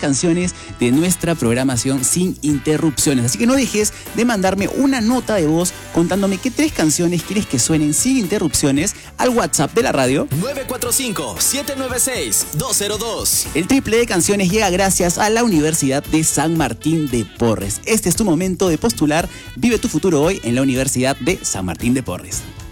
canciones de nuestra programación sin interrupciones. Así que no dejes de mandarme una nota de voz contándome qué 3 canciones quieres que suenen sin interrupciones al WhatsApp de la radio 945-796-202. El triple de canciones llega gracias a la Universidad de San Martín de Porres. Este es tu momento de postular. Vive tu futuro hoy en la Universidad de San Martín de Porres.